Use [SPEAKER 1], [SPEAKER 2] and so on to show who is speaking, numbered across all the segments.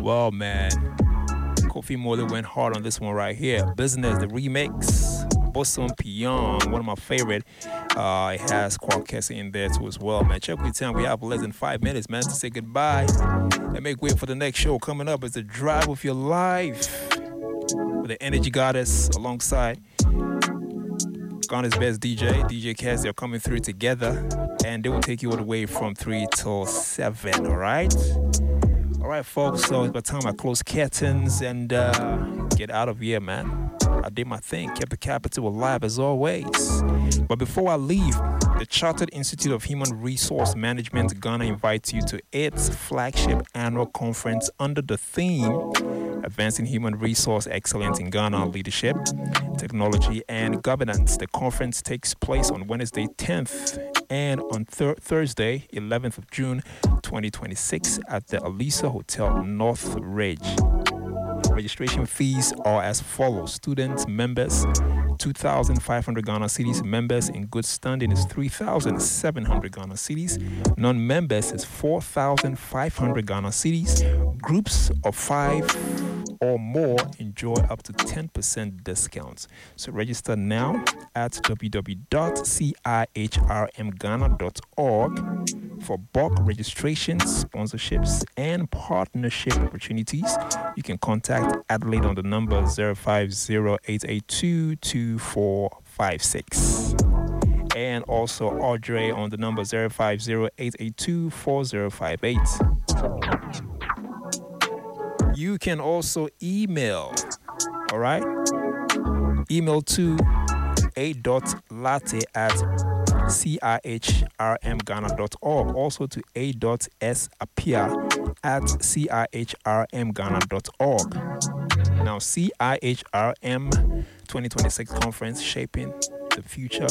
[SPEAKER 1] Well, man, Kofi Mole went hard on this one right here. Business, the remix. Bosom Pion, one of my favorite. It has Kwarkesi in there too as well, man. Check with time. We have less than 5 minutes, man, to say goodbye and make way for the next show. Coming up is the Drive of Your Life with the Energy Goddess alongside Ghana's best DJ Cass. They're coming through together, and they will take you all the way from 3 till 7. All right, folks. So it's about time I close curtains and get out of here, man. I did my thing, kept the capital alive as always. But before I leave, the Chartered Institute of Human Resource Management Ghana invites you to its flagship annual conference under the theme Advancing Human Resource Excellence in Ghana Leadership, Technology and Governance. The conference takes place on Wednesday 10th and on Thursday 11th of June 2026 at the Alisa Hotel North Ridge. Registration fees are as follows. Students, members, 2,500 Ghana cedis. Members in good standing is 3,700 Ghana cedis. Non-members is 4,500 Ghana cedis. Groups of 5 or more enjoy up to 10% discounts. So register now at www.cihrmghana.org for bulk registrations, sponsorships, and partnership opportunities. You can contact Adelaide on the number 050-882-2456. And also Audrey on the number 050-882-4058. You can also email, all right? Email to a.latte@cihrmghana.org. Also to a.sapia@cihrmghana.org. Now, CIHRM 2026 conference shaping the future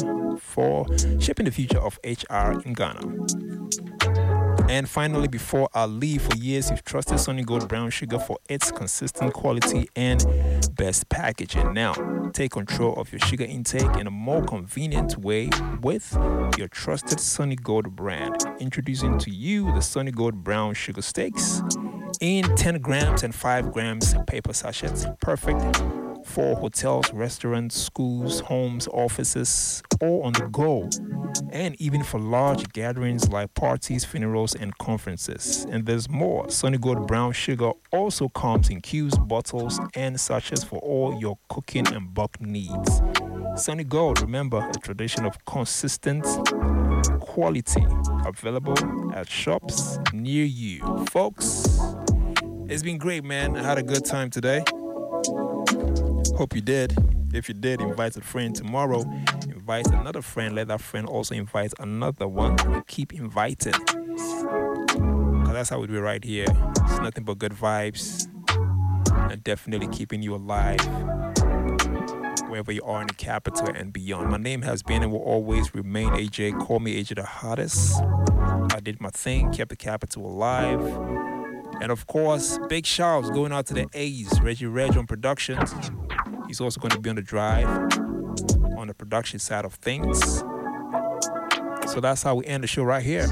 [SPEAKER 1] of HR in Ghana. And finally, before I leave, for years you've trusted Sonny Gold Brown Sugar for its consistent quality and best packaging. Now, take control of your sugar intake in a more convenient way with your trusted Sonny Gold brand. Introducing to you the Sonny Gold Brown Sugar Sticks in 10 grams and 5 grams paper sachets. Perfect for hotels, restaurants, schools, homes, offices, or on the go. And even for large gatherings like parties, funerals, and conferences. And there's more. Sonny Gold Brown Sugar also comes in cubes, bottles, and sachets for all your cooking and bulk needs. Sonny Gold, remember, a tradition of consistent quality, available at shops near you. Folks, it's been great, man. I had a good time today. Hope you did. If you did, invite a friend tomorrow. Invite another friend. Let that friend also invite another one. Keep inviting. Because that's how we do it right here. It's nothing but good vibes. And definitely keeping you alive wherever you are in the capital and beyond. My name has been and will always remain AJ. Call me AJ the Hottest. I did my thing. Kept the capital alive. And of course, big shouts going out to the A's. Reggie Reg on productions. He's also going to be on the drive on the production side of things. So that's how we end the show right here.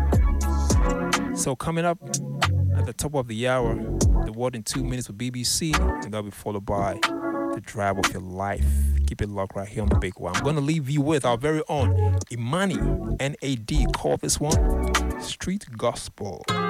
[SPEAKER 1] So coming up at the top of the hour, the word in 2 minutes with BBC, and that'll be followed by the Drive of Your Life. Keep it locked right here on the big one. I'm going to leave you with our very own Imani, N-A-D. Call this one Street Gospel.